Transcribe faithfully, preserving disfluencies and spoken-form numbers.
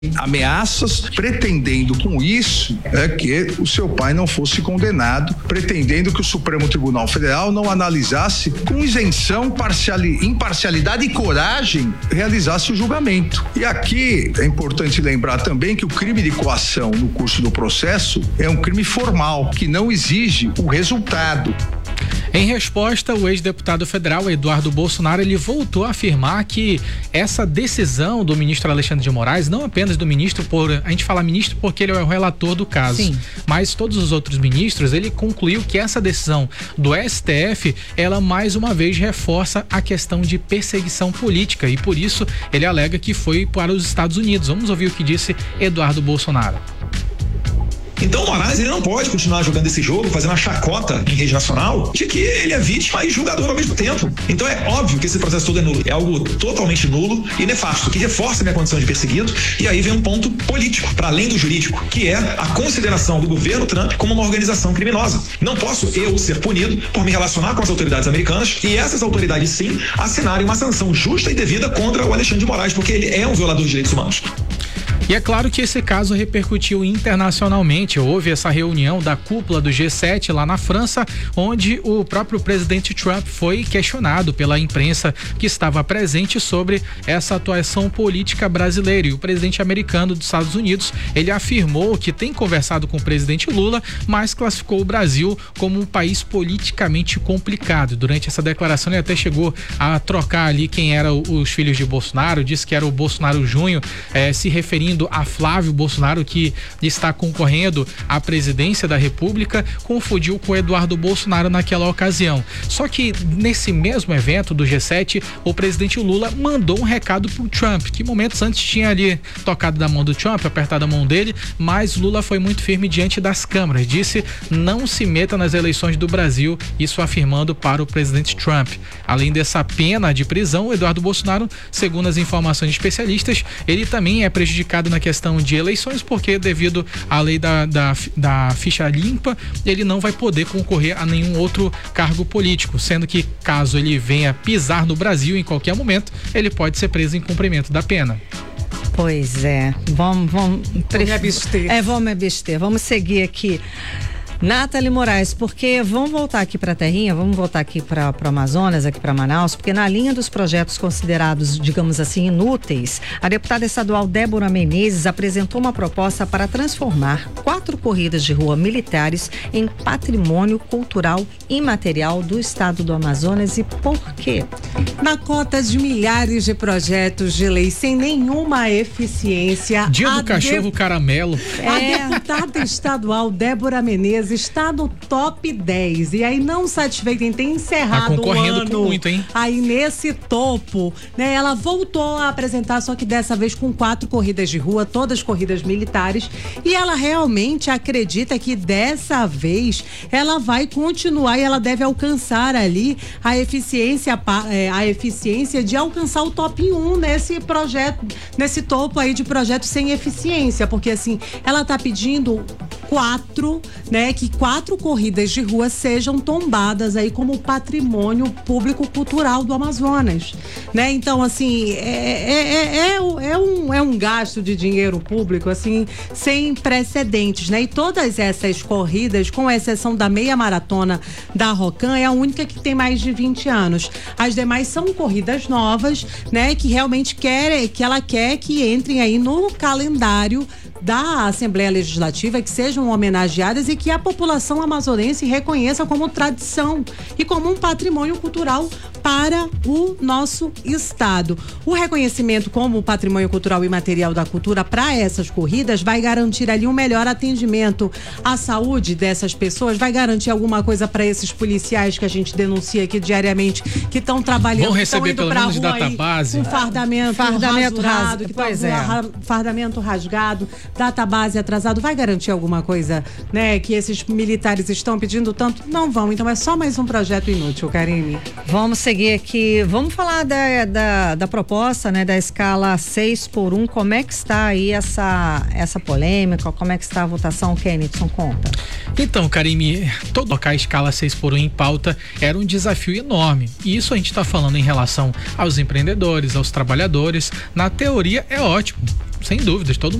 ameaças, pretendendo com isso é, que o seu pai não fosse condenado, pretendendo que o Supremo Tribunal Federal não analisasse com isenção, parciali, imparcialidade e coragem, realizasse o julgamento. E aqui é importante lembrar também que o crime de coação no curso do processo é um crime formal, que não exige o resultado. Em resposta, o ex-deputado federal Eduardo Bolsonaro, ele voltou a afirmar que essa decisão do ministro Alexandre de Moraes, não apenas do ministro, por a gente fala ministro porque ele é o relator do caso, Sim. mas todos os outros ministros, ele concluiu que essa decisão do S T F, ela mais uma vez reforça a questão de perseguição política e por isso ele alega que foi para os Estados Unidos. Vamos ouvir o que disse Eduardo Bolsonaro. Então o Moraes, ele não pode continuar jogando esse jogo, fazendo uma chacota em rede nacional de que ele é vítima e julgador ao mesmo tempo. Então é óbvio que esse processo todo é nulo. É algo totalmente nulo e nefasto, que reforça a minha condição de perseguido. E aí vem um ponto político, para além do jurídico, que é a consideração do governo Trump como uma organização criminosa. Não posso eu ser punido por me relacionar com as autoridades americanas e essas autoridades, sim, assinarem uma sanção justa e devida contra o Alexandre de Moraes, porque ele é um violador de direitos humanos. E é claro que esse caso repercutiu internacionalmente. Houve essa reunião da cúpula do G sete lá na França, onde o próprio presidente Trump foi questionado pela imprensa que estava presente sobre essa atuação política brasileira. E o presidente americano dos Estados Unidos, ele afirmou que tem conversado com o presidente Lula, mas classificou o Brasil como um país politicamente complicado. Durante essa declaração, ele até chegou a trocar ali quem eram os filhos de Bolsonaro, disse que era o Bolsonaro Júnior, eh, se referindo a Flávio Bolsonaro, que está concorrendo à presidência da República, confundiu com Eduardo Bolsonaro naquela ocasião. Só que nesse mesmo evento do G sete, o presidente Lula mandou um recado pro Trump, que momentos antes tinha ali tocado da mão do Trump, apertado a mão dele, mas Lula foi muito firme diante das câmeras, disse: não se meta nas eleições do Brasil, isso afirmando para o presidente Trump. Além dessa pena de prisão, Eduardo Bolsonaro, segundo as informações de especialistas, ele também é prejudicado na questão de eleições, porque devido à lei da, da, da ficha limpa, ele não vai poder concorrer a nenhum outro cargo político, sendo que caso ele venha pisar no Brasil em qualquer momento, ele pode ser preso em cumprimento da pena. Pois é, vamos, vamos, vamos me abster. É, vamos me abster, vamos seguir aqui. Nathalie Moraes, porque vamos voltar aqui para a terrinha, vamos voltar aqui para o Amazonas, aqui para Manaus, porque na linha dos projetos considerados, digamos assim, inúteis, a deputada estadual Débora Menezes apresentou uma proposta para transformar quatro corridas de rua militares em patrimônio cultural imaterial do estado do Amazonas. E por quê? Na cota de milhares de projetos de lei sem nenhuma eficiência. Dia do cachorro de... caramelo. É. A deputada estadual Débora Menezes está no top dez e aí não satisfeita em ter encerrado tá concorrendo o ano com muito, hein? Aí nesse topo, né? Ela voltou a apresentar, só que dessa vez com quatro corridas de rua, todas corridas militares, e ela realmente acredita que dessa vez ela vai continuar e ela deve alcançar ali a eficiência, a eficiência de alcançar o top um nesse projeto, nesse topo aí de projetos sem eficiência, porque assim, ela tá pedindo quatro, né, que quatro corridas de rua sejam tombadas aí como patrimônio público cultural do Amazonas, né? Então, assim, é, é, é, é, um, é um gasto de dinheiro público, assim, sem precedentes, né? E todas essas corridas, com exceção da meia maratona da Rocan, é a única que tem mais de vinte anos. As demais são corridas novas, né, que realmente quer, que ela quer que entrem aí no calendário da Assembleia Legislativa, que sejam homenageadas e que a população amazonense reconheça como tradição e como um patrimônio cultural para o nosso estado. O reconhecimento como patrimônio cultural e material da cultura para essas corridas vai garantir ali um melhor atendimento à saúde dessas pessoas, vai garantir alguma coisa para esses policiais que a gente denuncia aqui diariamente, que estão trabalhando, vão receber pelo menos de database, com fardamento, fardamento rasurado, que pois tá é. fardamento rasgado, database atrasado, vai garantir alguma coisa, né, que esses militares estão pedindo tanto? Não vão, então é só mais um projeto inútil, Karine. Vamos seguir aqui, vamos falar da, da, da proposta, né, da escala seis por um, como é que está aí essa, essa polêmica, como é que está a votação, Kenidson, conta? Então, Karine, todo colocar a escala seis por um em pauta era um desafio enorme, e isso a gente está falando em relação aos empreendedores, aos trabalhadores. Na teoria é ótimo, sem dúvidas, todo